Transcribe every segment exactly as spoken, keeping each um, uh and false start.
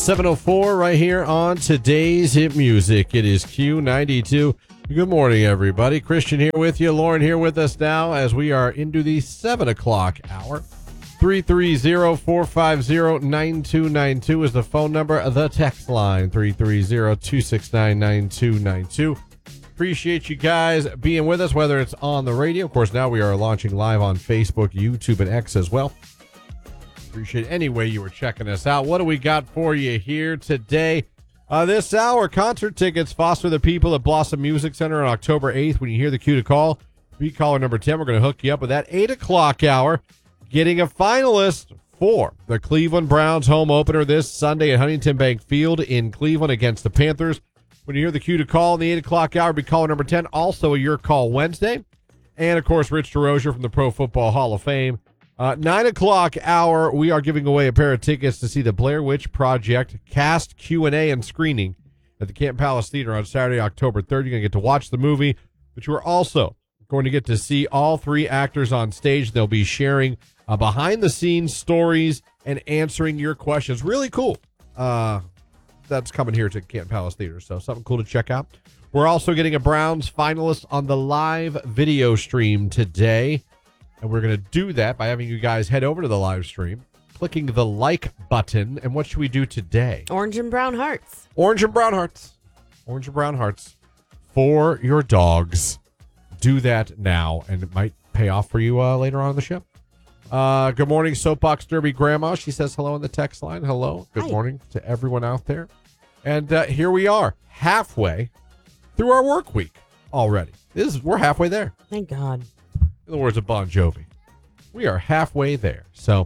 seven oh four right here on today's hit music. It is Q ninety-two. Good morning, everybody. Christian here with you. Lauren here with us now as we are into the seven o'clock hour. three three zero, four five zero, nine two nine two is the phone number. The text line, three three zero, two six nine, nine two nine two. Appreciate you guys being with us, whether it's on the radio. Of course, now we are launching live on Facebook, YouTube, and X as well. Appreciate any way you were checking us out. What do we got for you here today? Uh, this hour, concert tickets, Foster the People at Blossom Music Center on October eighth. When you hear the cue to call, be caller number ten. We're going to hook you up with that eight o'clock hour. Getting a finalist for the Cleveland Browns home opener this Sunday at Huntington Bank Field in Cleveland against the Panthers. When you hear the cue to call in the eight o'clock hour, be caller number ten. Also a Your Call Wednesday. And, of course, Rich DeRozier from the Pro Football Hall of Fame. Uh, nine o'clock hour, we are giving away a pair of tickets to see the Blair Witch Project cast Q and A and screening at the Canton Palace Theater on Saturday, October third. You're going to get to watch the movie, but you are also going to get to see all three actors on stage. They'll be sharing uh, behind-the-scenes stories and answering your questions. Really cool. Uh, that's coming here to Canton Palace Theater, so something cool to check out. We're also getting a Browns finalist on the live video stream today. And we're going to do that by having you guys head over to the live stream, clicking the like button. And what should we do today? Orange and brown hearts. Orange and brown hearts. Orange and brown hearts for your dogs. Do that now, and it might pay off for you uh, later on in the show. Uh, good morning, Soapbox Derby Grandma. She says hello in the text line. Hello. Good Hi. morning to everyone out there. And uh, here we are, halfway through our work week already. This is, we're halfway there. Thank God. In the words of Bon Jovi, we are halfway there. So,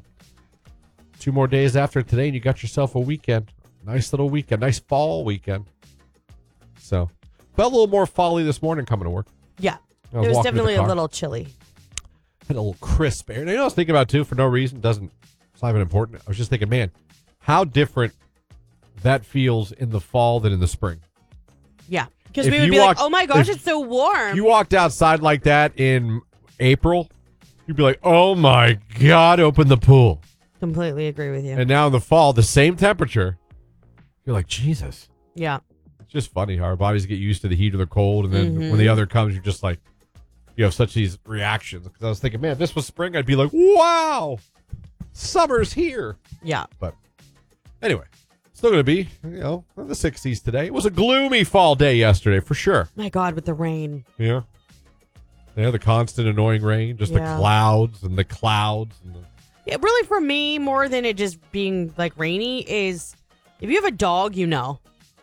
two more days after today, and you got yourself a weekend. Nice little weekend. Nice fall weekend. So, felt a little more folly this morning coming to work. Yeah. I It was walking to the definitely a car. little chilly. Had a little crisp air. And you know, I was thinking about, too, for no reason. Doesn't, it's not even important. I was just thinking, man, how different that feels in the fall than in the spring. Yeah. Because If we would you be walked- like, oh my gosh, if it's so warm. You walked outside like that in April, you'd be like, oh my God, open the pool. Completely agree with you. And now in the fall, the same temperature, you're like, Jesus. Yeah. It's just funny how our bodies get used to the heat or the cold. And then Mhm. when the other comes, you're just like, you have such these reactions. Because I was thinking, man, if this was spring, I'd be like, wow, summer's here. Yeah. But anyway, still going to be, you know, in the sixties today. It was a gloomy fall day yesterday, for sure. My God, with the rain. Yeah. Yeah, the constant annoying rain, just Yeah. the clouds and the clouds. And the, Yeah, really, for me, more than it just being like rainy, is if you have a dog, you know.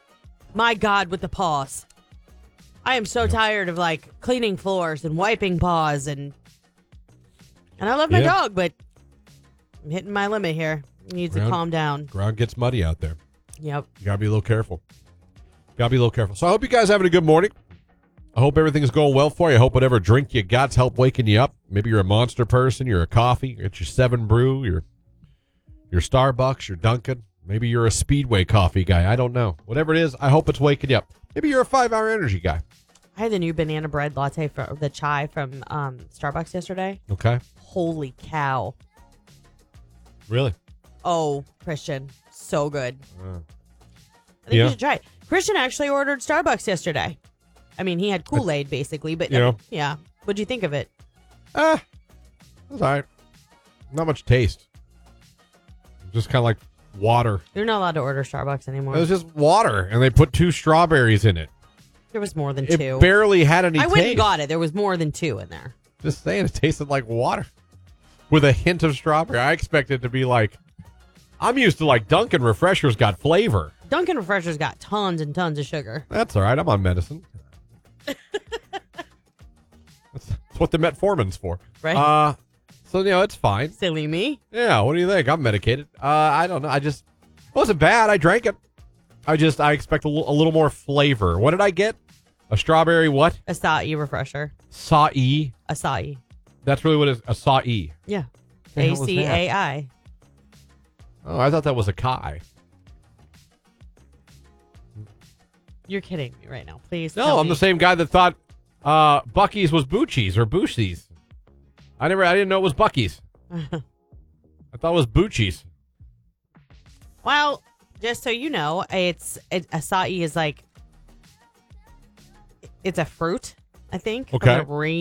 My God, with the paws. I am so tired of like cleaning floors and wiping paws, and and I love my Yeah. dog, but I'm hitting my limit here. It needs Ground- to calm down. ground gets muddy out there. Yep. You got to be a little careful. Got to be a little careful. So I hope you guys are having a good morning. I hope everything's going well for you. I hope whatever drink you got's help waking you up. Maybe you're a Monster person. You're a coffee. You got your Seven Brew, your, your Starbucks, your Dunkin'. Maybe you're a Speedway coffee guy. I don't know. Whatever it is, I hope it's waking you up. Maybe you're a five-hour energy guy. I had the new banana bread latte for the chai from um, Starbucks yesterday. Okay. Holy cow. Really? Oh, Christian. So good. Uh, I think Yeah. you should try it. Christian actually ordered Starbucks yesterday. I mean, he had Kool-Aid, basically, but Yeah. uh, yeah. What'd you think of it? ah, it's all right. Not much taste. Just kind of like water. You're not allowed to order Starbucks anymore. It was just water, and they put two strawberries in it. there was more than It two. barely had any I went and taste. got it. There was more than two in there. Just saying, it tasted like water with a hint of strawberry. I expected it to be like, I'm used to like Dunkin' Refreshers got flavor. Dunkin' Refreshers got tons and tons of sugar. That's all right. I'm on medicine. that's, that's what the metformin's for. Right. Uh, so, you know, it's fine. Silly me. Yeah, what do you think? I'm medicated. Uh, I don't know. I just, it wasn't bad. I drank it. I just, I expect a, l- a little more flavor. What did I get? A strawberry what? Acai refresher. Acai. Acai. That's really what it is. Acai. Yeah. The hell A is that? C A I. Oh, I thought that was a kai. You're kidding me right now. Please. No, tell I'm me. the same guy that thought uh, Bucky's was Bucci's or Boosie's. I never, I didn't know it was Bucky's. I thought it was Bucci's. Well, just so you know, it's it, acai is like it's a fruit, I think. Okay. From the